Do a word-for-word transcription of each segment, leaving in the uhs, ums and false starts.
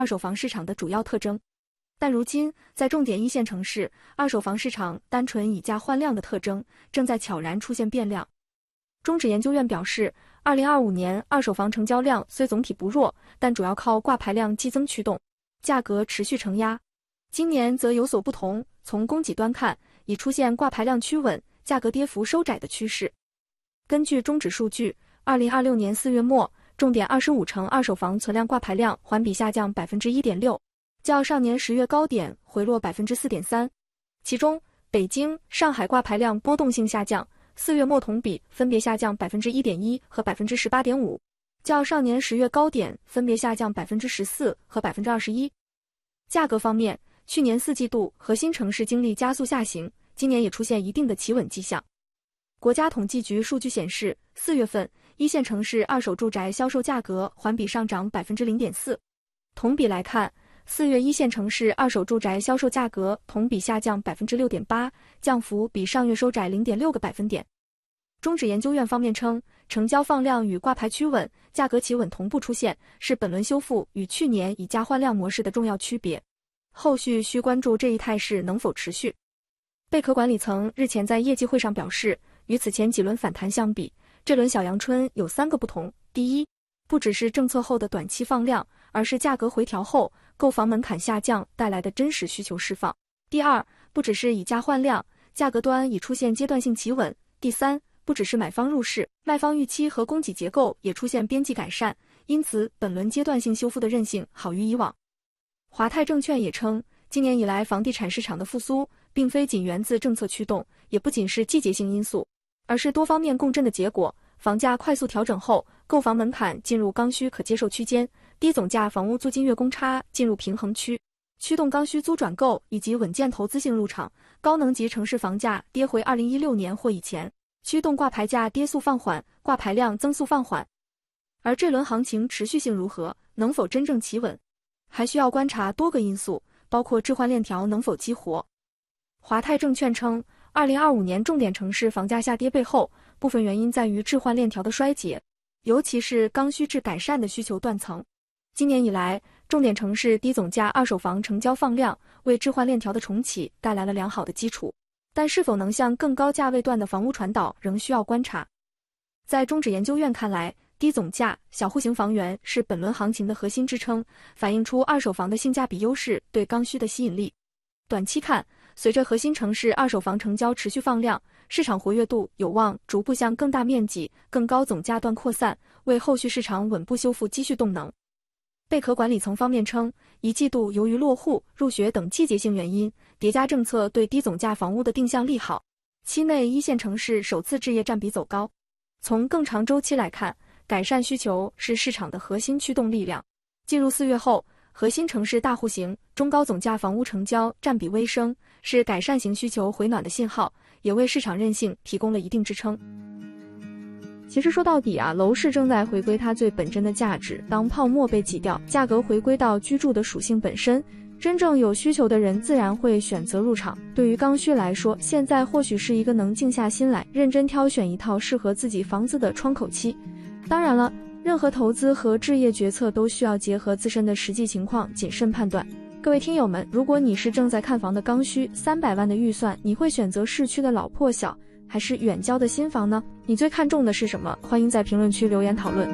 二手房市场的主要特征。但如今，在重点一线城市，二手房市场单纯以价换量的特征正在悄然出现变量。中指研究院表示，二零二五年二手房成交量虽总体不弱，但主要靠挂牌量激增驱动，价格持续承压。今年则有所不同，从供给端看，已出现挂牌量趋稳、价格跌幅收窄的趋势。根据中指数据，二零二六年四月末，重点二十五城二手房存量挂牌量环比下降 百分之一点六， 较上年十月高点回落 百分之四点三。其中，北京、上海挂牌量波动性下降，四月末同比分别下降 百分之一点一 和 百分之十八点五， 较上年十月高点分别下降 百分之十四 和 百分之二十一。价格方面，去年四季度核心城市经历加速下行，今年也出现一定的企稳迹象。国家统计局数据显示，四月份一线城市二手住宅销售价格环比上涨 百分之零点四。同比来看，四月一线城市二手住宅销售价格同比下降 百分之六点八， 降幅比上月收窄 零点六个百分点。中指研究院方面称，成交放量与挂牌趋稳、价格企稳同步出现，是本轮修复与去年以价换量模式的重要区别。后续需关注这一态势能否持续。贝壳管理层日前在业绩会上表示，与此前几轮反弹相比，这轮小阳春有三个不同。第一，不只是政策后的短期放量，而是价格回调后购房门槛下降带来的真实需求释放。第二，不只是以价换量，价格端已出现阶段性企稳。第三，不只是买方入市，卖方预期和供给结构也出现边际改善，因此本轮阶段性修复的韧性好于以往。华泰证券也称，今年以来房地产市场的复苏并非仅源自政策驱动，也不仅是季节性因素，而是多方面共振的结果。房价快速调整后，购房门槛进入刚需可接受区间，低总价房屋租金月供差进入平衡区，驱动刚需租转购以及稳健投资性入场，高能级城市房价跌回二零一六年或以前，驱动挂牌价跌速放缓，挂牌量增速放缓。而这轮行情持续性如何，能否真正企稳，还需要观察多个因素，包括置换链条能否激活。华泰证券称，二零二五年重点城市房价下跌背后，部分原因在于置换链条的衰竭，尤其是刚需至改善的需求断层。今年以来，重点城市低总价二手房成交放量为置换链条的重启带来了良好的基础，但是否能向更高价位段的房屋传导仍需要观察。在中指研究院看来，低总价小户型房源是本轮行情的核心支撑，反映出二手房的性价比优势对刚需的吸引力。短期看，随着核心城市二手房成交持续放量，市场活跃度有望逐步向更大面积、更高总价段扩散，为后续市场稳步修复积蓄动能。贝壳管理层方面称，一季度由于落户、入学等季节性原因，叠加政策对低总价房屋的定向利好，期内一线城市首次置业占比走高。从更长周期来看，改善需求是市场的核心驱动力量。进入四月后，核心城市大户型、中高总价房屋成交占比微升，是改善型需求回暖的信号，也为市场韧性提供了一定支撑。其实说到底啊，楼市正在回归它最本真的价值。当泡沫被挤掉，价格回归到居住的属性本身，真正有需求的人自然会选择入场。对于刚需来说，现在或许是一个能静下心来，认真挑选一套适合自己房子的窗口期。当然了，任何投资和置业决策都需要结合自身的实际情况谨慎判断。各位听友们，如果你是正在看房的刚需，三百万的预算，你会选择市区的老破小，还是远郊的新房呢？你最看重的是什么？欢迎在评论区留言讨论。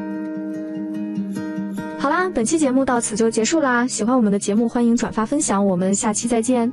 好啦，本期节目到此就结束啦。喜欢我们的节目，欢迎转发分享，我们下期再见。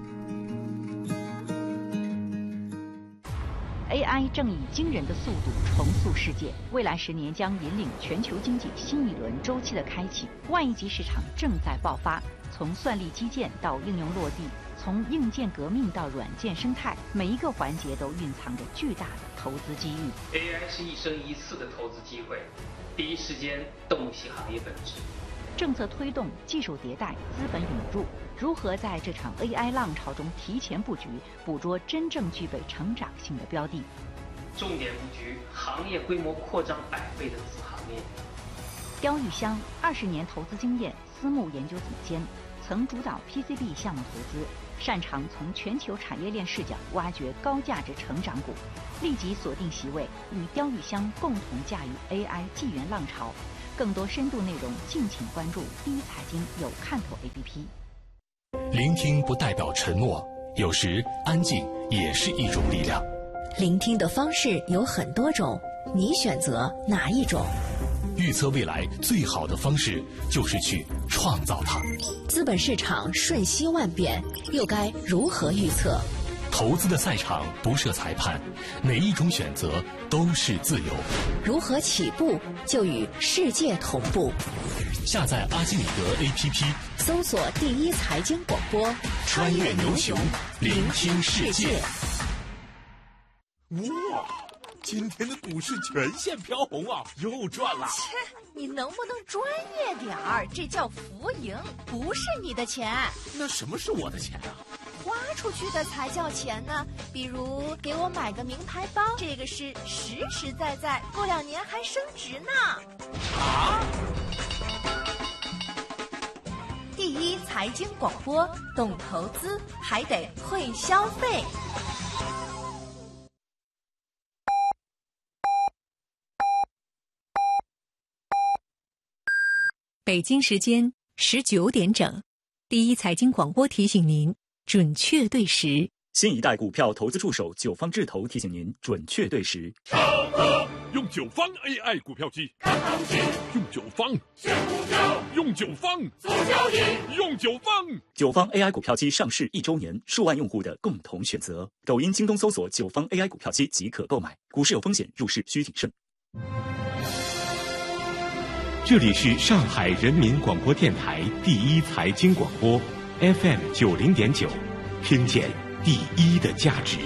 A I 正以惊人的速度重塑世界，未来十年将引领全球经济新一轮周期的开启。万亿级市场正在爆发，从算力基建到应用落地，从硬件革命到软件生态，每一个环节都蕴藏着巨大的投资机遇。 A I 是一生一次的投资机会，第一时间洞悉行业本质。 政策推动、技术迭代、资本涌入，如何在这场 A I 浪潮中提前布局，捕捉真正具备成长性的标的？ 重点布局行业规模扩张百倍的子行业。 刁玉香二十年投资经验，私募研究总监，曾主导 P C B 项目投资，擅长从全球产业链视角挖掘高价值成长股。立即锁定席位，与刁玉香共同驾驭 A I 纪元浪潮。 更多深度内容，敬请关注第一财经有看头 A P P。 聆听不代表沉默，有时安静也是一种力量。 聆听的方式有很多种，你选择哪一种？ 预测未来最好的方式就是去创造它。 资本市场瞬息万变，又该如何预测？ 投资的赛场不设裁判，哪一种选择都是自由。 如何起步就与世界同步？ 下载阿基米德 A P P， 搜索第一财经广播， 穿越牛熊，聆听世界。 哇，今天的股市全线飘红啊，又赚了。 切，你能不能专业点儿？这叫浮盈，不是你的钱。 那什么是我的钱啊？ 花出去的才叫钱呢。比如给我买个名牌包，这个是实实在在，过两年还升值呢。 啊！ 第一财经广播，懂投资还得会消费。 北京时间十九点整，第一财经广播提醒您准确对时。 新一代股票投资助手九方智投提醒您准确对时。 超哥用九方 A I 股票机，看行情；用九方选股票，用九方做交易，用九方。 九方 A I 股票机上市一周年，数万用户的共同选择。抖音、京东搜索九方 A I 股票机即可购买。股市有风险，入市需谨慎。 这里是上海人民广播电台第一财经广播 F M 九零点九，听见第一的价值。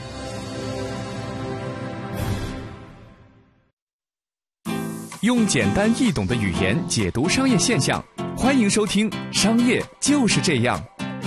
用简单易懂的语言解读商业现象，欢迎收听《商业就是这样》。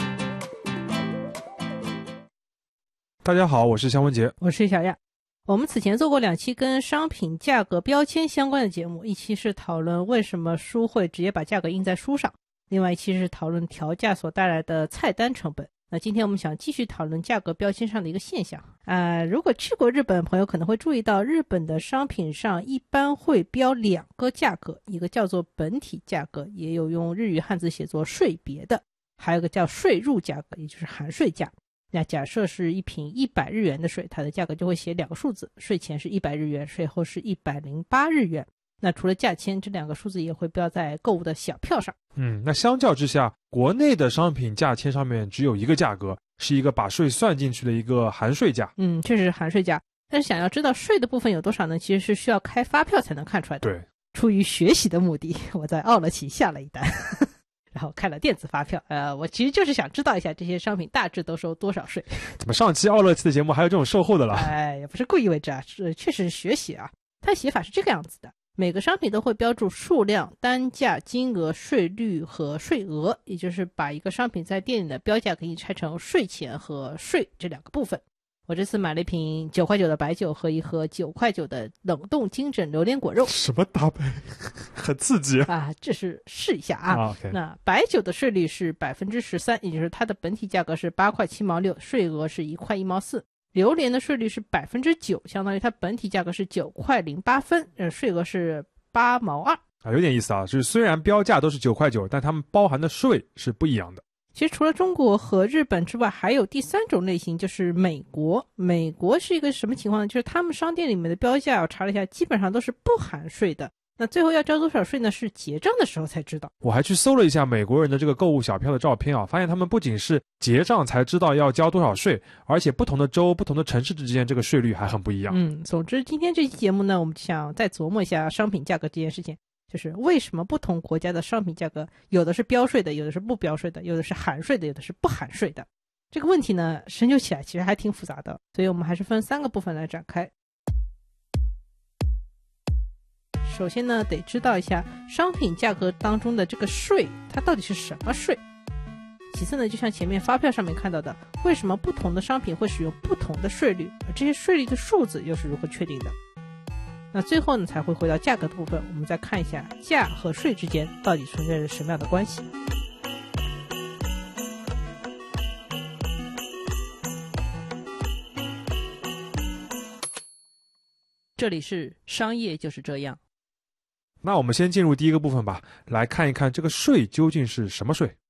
大家好，我是肖文杰， 我是小亚。我们此前做过两期跟商品价格标签相关的节目，一期是讨论为什么书会直接把价格印在书上，另外一期是讨论调价所带来的菜单成本。那今天我们想继续讨论价格标签上的一个现象啊、呃，如果去过日本朋友可能会注意到，日本的商品上一般会标两个价格，一个叫做本体价格，也有用日语汉字写作税别的，还有一个叫税入价格，也就是含税价。那假设是一瓶一百日元的水，它的价格就会写两个数字，税前是一百日元，税后是一百零八日元。那除了价签，这两个数字也会标在购物的小票上。 嗯，那相较之下，国内的商品价签上面只有一个价格，是一个把税算进去的一个含税价。 嗯，确实是含税价。但是想要知道税的部分有多少呢？其实是需要开发票才能看出来的。 对， 出于学习的目的，我在奥乐奇下了一单。然后开了电子发票，呃，我其实就是想知道一下这些商品大致都收多少税。 怎么上期奥乐奇的节目还有这种售后的了？ 哎，也不是故意为之啊，是确实是学习啊。它写法是这个样子的：每个商品都会标注数量、单价、金额、税率和税额，也就是把一个商品在店里的标价可以拆成税前和税这两个部分。我这次买了一瓶九块九的白酒和一盒九块九的冷冻精整榴莲果肉。 什么搭配？很刺激啊！这是试一下啊。 啊 okay. 那白酒的税率是百分之十三，也就是它的本体价格是八块七毛六，税额是一块一毛四。榴莲的税率是百分之九，相当于它本体价格是九块零八分，呃，税额是八毛二。 啊，有点意思啊，就是虽然标价都是九块九，但它们包含的税是不一样的。 其实除了中国和日本之外，还有第三种类型，就是美国。美国是一个什么情况呢？就是他们商店里面的标价，我查了一下，基本上都是不含税的。那最后要交多少税呢？是结账的时候才知道。 我还去搜了一下美国人的这个购物小票的照片啊，发现他们不仅是结账才知道要交多少税，而且不同的州、不同的城市之间这个税率还很不一样。 嗯，总之今天这期节目呢，我们想再琢磨一下商品价格这件事情。就是为什么不同国家的商品价格有的是标税的，有的是不标税的，有的是含税的，有的是不含税的。这个问题呢，深究起来其实还挺复杂的，所以我们还是分三个部分来展开。首先呢，得知道一下商品价格当中的这个税，它到底是什么税。其次呢，就像前面发票上面看到的，为什么不同的商品会使用不同的税率，而这些税率的数字又是如何确定的。那最后呢，才会回到价格的部分，我们再看一下价和税之间到底存在着什么样的关系。这里是商业就是这样。 那我们先进入第一个部分吧，来看一看这个税究竟是什么税。